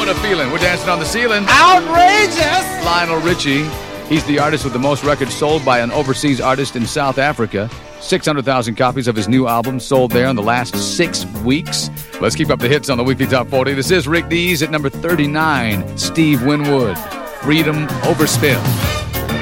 What a feeling. We're dancing on the ceiling. Outrageous! Lionel Richie. He's the artist with the most records sold by an overseas artist in South Africa. 600,000 copies of his new album sold there in the last 6 weeks. Let's keep up the hits on the Weekly Top 40. This is Rick Dees at number 39. Steve Winwood, Freedom Over Spill.